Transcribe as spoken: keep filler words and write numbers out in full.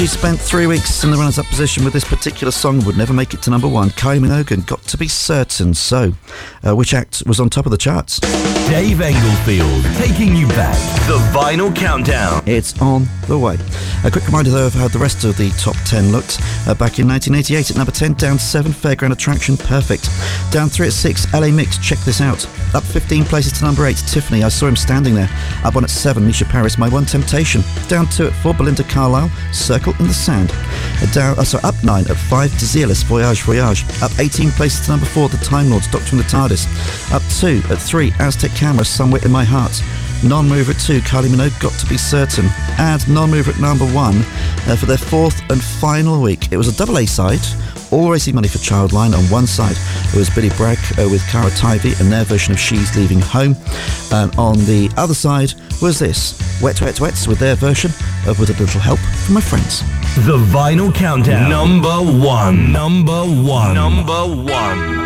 She spent three weeks in the runners-up position with this particular song and would never make it to number one. Kylie Minogue, Got to Be Certain. So, uh, which act was on top of the charts? Dave Englefield, taking you back. The Vinyl Countdown. It's on the way. A quick reminder, though, of how the rest of the top ten looked. Uh, back in nineteen eighty-eight at number ten, down seven, Fairground Attraction, Perfect. Down three at six, L A Mix, Check This Out. Up fifteen places to number eight, Tiffany, I Saw Him Standing There. Up one at seven, Misha Paris, My One Temptation. Down two at four, Belinda Carlisle, Circle in the Sand. Uh, down, uh, sorry, up nine at five, Desilis, Voyage Voyage. Up eighteen places to number four, The Time Lords, Doctor and the TARDIS. Up two at three, Aztec Camera, Somewhere in My Heart. Non-mover at two, Kylie Minogue, Got to Be Certain. And non-mover at number one uh, for their fourth and final week. It was a double A side, all raising money for Childline. On one side, it was Billy Bragg uh, with Cara Tivey and their version of She's Leaving Home. And on the other side was this, Wet Wet Wets with their version of With a Little Help from My Friends. The Vinyl Countdown. Number one. Number one. Number one.